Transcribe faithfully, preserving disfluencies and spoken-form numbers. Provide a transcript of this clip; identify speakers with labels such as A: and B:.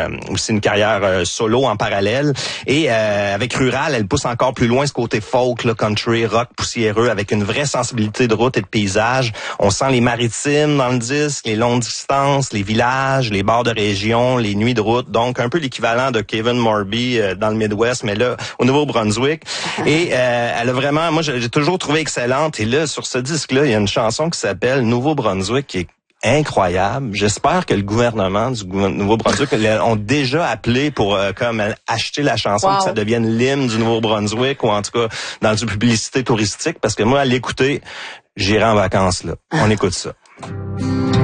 A: euh, aussi une carrière euh, solo en parallèle. Et euh, avec Rural, elle pousse encore plus loin ce côté folk, là, country, rock poussiéreux, avec une vraie sensibilité de route et de paysage. On sent les maritimes dans le disque, les longues distances, les villages, les bords de région, les nuits de route. Donc, un peu l'équivalent de Kevin Morby euh, dans le Midwest, mais là, au Nouveau-Brunswick. Et euh, elle a vraiment, moi, j'ai toujours trouvé excellente. Et là, sur ce disque-là, il y a une chanson qui s'appelle Nouveau-Brunswick, qui est incroyable. J'espère que le gouvernement du Nouveau-Brunswick ont déjà appelé pour euh, comme acheter la chanson, wow. que ça devienne l'hymne du Nouveau-Brunswick, ou en tout cas dans une publicité touristique, parce que moi, à l'écouter, j'irai en vacances là. On écoute ça.